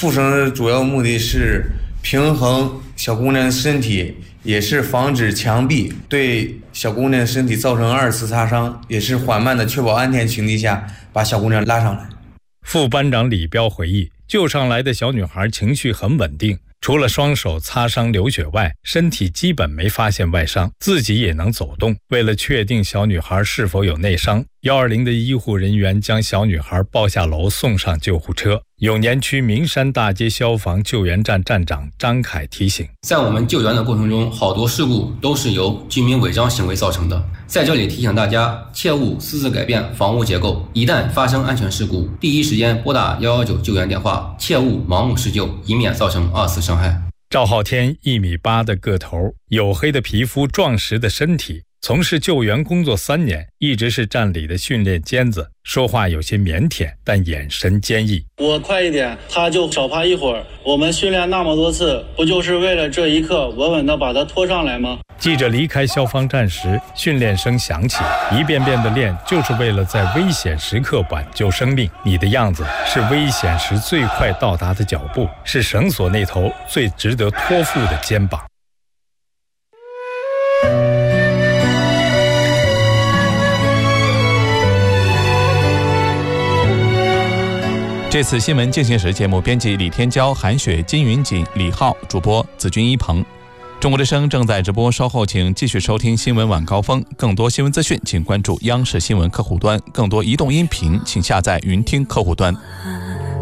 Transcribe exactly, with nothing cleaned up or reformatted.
复绳的主要目的是平衡小姑娘的身体，也是防止墙壁对小姑娘的身体造成二次擦伤，也是缓慢的确保安全情况下把小姑娘拉上来。 副班长李彪回忆，救上来的小女孩情绪很稳定，除了双手擦伤流血外，身体基本没发现外伤，自己也能走动。为了确定小女孩是否有内伤，一二零的医护人员将小女孩抱下楼送上救护车。永年区名山大街消防救援站站长张凯提醒， 在我们救援的过程中，好多事故都是由居民违章行为造成的。在这里提醒大家，切勿私自改变房屋结构，一旦发生安全事故，第一时间拨打一一九救援电话，切勿盲目施救，以免造成二次伤害。 赵浩天一米八的个头，黝黑的皮肤，壮实的身体，从事救援工作三年，一直是站里的训练尖子，说话有些腼腆，但眼神坚毅。 我快一点，他就少爬一会儿。我们训练那么多次，不就是为了这一刻稳稳地把他拖上来吗？ 记者离开消防站时，训练声响起，一遍遍的练，就是为了在危险时刻挽救生命。你的样子是危险时最快到达的脚步，是绳索那头最值得托付的肩膀。 这次新闻进行时节目编辑李天骄、韩雪、金云锦、李浩，主播子君一鹏。中国之声正在直播，稍后请继续收听新闻晚高峰。更多新闻资讯，请关注央视新闻客户端；更多移动音频，请下载云听客户端。